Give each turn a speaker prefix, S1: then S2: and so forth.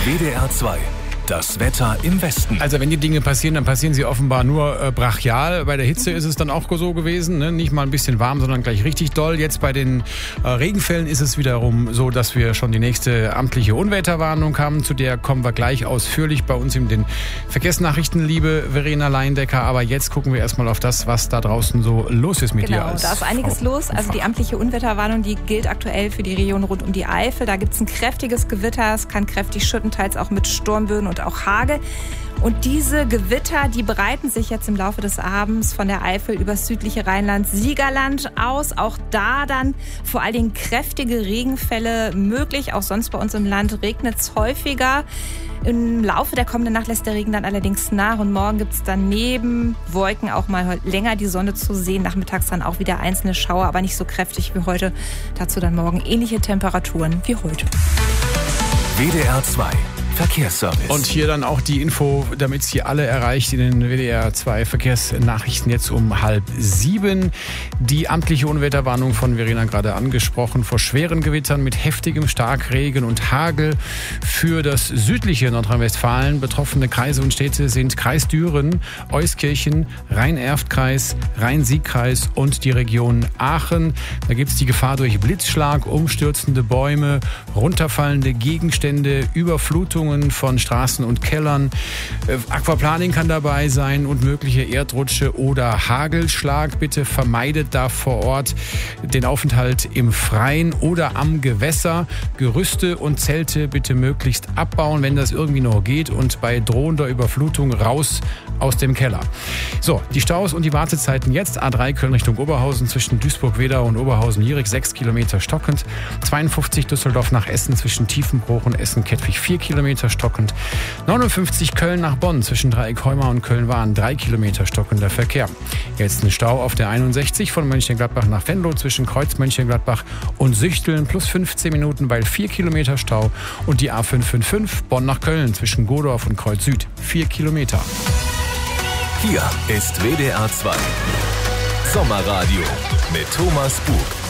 S1: WDR 2. Das Wetter im Westen.
S2: Also wenn die Dinge passieren, dann passieren sie offenbar nur brachial. Bei der Hitze ist es dann auch so gewesen, ne? Nicht mal ein bisschen warm, sondern gleich richtig doll. Jetzt bei den Regenfällen ist es wiederum so, dass wir schon die nächste amtliche Unwetterwarnung haben. Zu der kommen wir gleich ausführlich bei uns in den Verkehrsnachrichten, liebe Verena Leindecker. Aber jetzt gucken wir erstmal auf das, was da draußen so los ist mit dir.
S3: Genau, da ist einiges los. Also die amtliche Unwetterwarnung, die gilt aktuell für die Region rund um die Eifel. Da gibt es ein kräftiges Gewitter. Es kann kräftig schütten, teils auch mit Sturmböen und auch Hagel. Und diese Gewitter, die breiten sich jetzt im Laufe des Abends von der Eifel übers südliche Rheinland-Siegerland aus. Auch da dann vor allen Dingen kräftige Regenfälle möglich. Auch sonst bei uns im Land regnet es häufiger. Im Laufe der kommenden Nacht lässt der Regen dann allerdings nach und morgen gibt es dann neben Wolken auch mal länger die Sonne zu sehen. Nachmittags dann auch wieder einzelne Schauer, aber nicht so kräftig wie heute. Dazu dann morgen ähnliche Temperaturen wie heute.
S1: WDR 2. Verkehrsservice.
S2: Und hier dann auch die Info, damit Sie alle erreicht in den WDR 2 Verkehrsnachrichten jetzt um 6:30. Die amtliche Unwetterwarnung von Verena gerade angesprochen vor schweren Gewittern mit heftigem Starkregen und Hagel für das südliche Nordrhein-Westfalen. Betroffene Kreise und Städte sind Kreis Düren, Euskirchen, Rhein-Erft-Kreis, Rhein-Sieg-Kreis und die Region Aachen. Da gibt es die Gefahr durch Blitzschlag, umstürzende Bäume, runterfallende Gegenstände, Überflutungen von Straßen und Kellern. Aquaplaning kann dabei sein und mögliche Erdrutsche oder Hagelschlag. Bitte vermeidet da vor Ort den Aufenthalt im Freien oder am Gewässer. Gerüste und Zelte bitte möglichst abbauen, wenn das irgendwie noch geht, und bei drohender Überflutung raus aus dem Keller. So, die Staus und die Wartezeiten jetzt. A3 Köln Richtung Oberhausen zwischen Duisburg-Wedau und Oberhausen-Lierig 6 Kilometer stockend. 52 Düsseldorf nach Essen zwischen Tiefenbruch und Essen-Kettwig 4 Kilometer stockend. 59 Köln nach Bonn zwischen Dreieck-Heumar und Köln-Wahn 3 Kilometer stockender Verkehr. Jetzt ein Stau auf der 61 von Mönchengladbach nach Venlo zwischen Kreuz Mönchengladbach und Süchteln plus 15 Minuten, weil 4 Kilometer Stau. Und die A555 Bonn nach Köln zwischen Godorf und Kreuz Süd 4 Kilometer.
S1: Hier ist WDR 2 Sommerradio mit Thomas Bug.